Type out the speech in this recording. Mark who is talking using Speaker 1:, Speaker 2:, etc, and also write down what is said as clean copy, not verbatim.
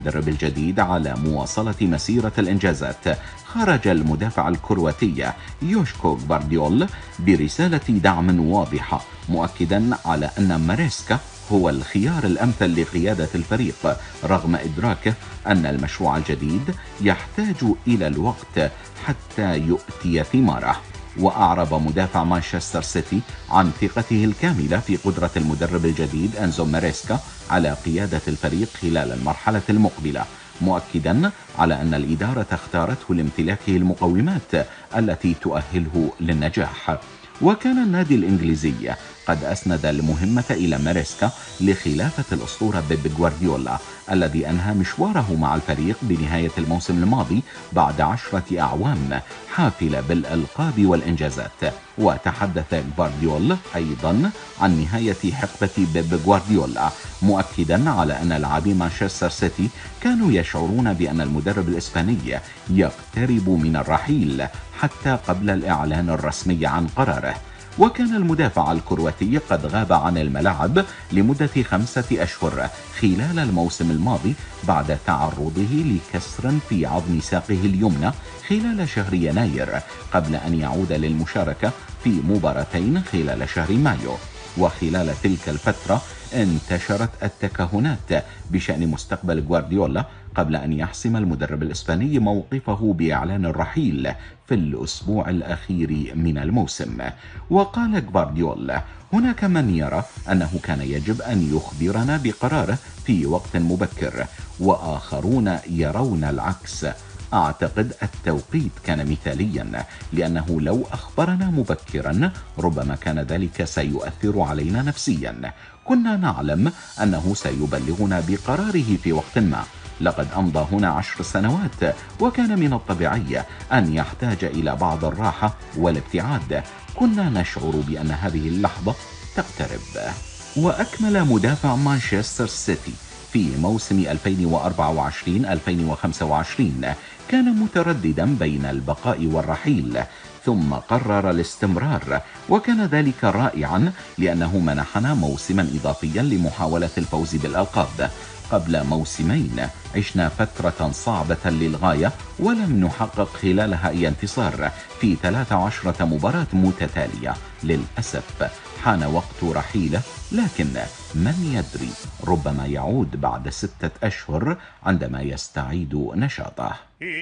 Speaker 1: المدرب الجديد على مواصلة مسيرة الإنجازات. خرج المدافع الكرواتي يوشكو غفارديول برسالة دعم واضحة، مؤكدا على أن ماريسكا هو الخيار الأمثل لقيادة الفريق، رغم إدراكه أن المشروع الجديد يحتاج إلى الوقت حتى يؤتي ثماره. وأعرب مدافع مانشستر سيتي عن ثقته الكاملة في قدرة المدرب الجديد أنزو ماريسكا على قيادة الفريق خلال المرحلة المقبلة، مؤكدا على أن الإدارة اختارته لامتلاكه المقومات التي تؤهله للنجاح. وكان النادي الإنجليزي قد أسند المهمة إلى ماريسكا لخلافة الأسطورة بيب غوارديولا الذي أنهى مشواره مع الفريق بنهاية الموسم الماضي بعد 10 أعوام حافلة بالألقاب والإنجازات. وتحدث غوارديولا أيضا عن نهاية حقبة بيب غوارديولا، مؤكدا على أن لاعبي مانشستر سيتي كانوا يشعرون بأن المدرب الإسباني يقترب من الرحيل حتى قبل الإعلان الرسمي عن قراره. وكان المدافع الكرواتي قد غاب عن الملاعب لمدة 5 أشهر خلال الموسم الماضي بعد تعرضه لكسر في عظم ساقه اليمنى خلال شهر يناير، قبل أن يعود للمشاركة في مباراتين خلال شهر مايو. وخلال تلك الفترة انتشرت التكهنات بشأن مستقبل غوارديولا قبل أن يحسم المدرب الإسباني موقفه بإعلان الرحيل في الأسبوع الأخير من الموسم. وقال غوارديولا: هناك من يرى أنه كان يجب أن يخبرنا بقراره في وقت مبكر، وآخرون يرون العكس. أعتقد التوقيت كان مثاليا، لأنه لو أخبرنا مبكرا ربما كان ذلك سيؤثر علينا نفسيا. كنا نعلم أنه سيبلغنا بقراره في وقت ما. لقد أمضى هنا 10 سنوات، وكان من الطبيعي أن يحتاج إلى بعض الراحة والابتعاد. كنا نشعر بأن هذه اللحظة تقترب. وأكمل مدافع مانشستر سيتي في موسم 2024-2025 كان مترددا بين البقاء والرحيل، ثم قرر الاستمرار، وكان ذلك رائعا لأنه منحنا موسما إضافيا لمحاولة الفوز بالألقاب. قبل موسمين عشنا فترة صعبة للغاية ولم نحقق خلالها أي انتصار في 13 مباراة متتالية. للأسف حان وقت رحيله، لكن من يدري، ربما يعود بعد 6 أشهر عندما يستعيد نشاطه.